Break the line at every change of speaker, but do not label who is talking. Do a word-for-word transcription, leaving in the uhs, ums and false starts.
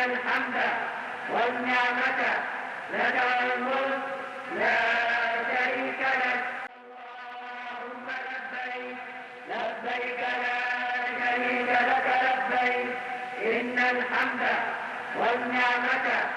الحمد والنعمة لك والملك لا شريك لك. اللهم لبيك لبيك لا شريك لك لبيك إن الحمد والنعمة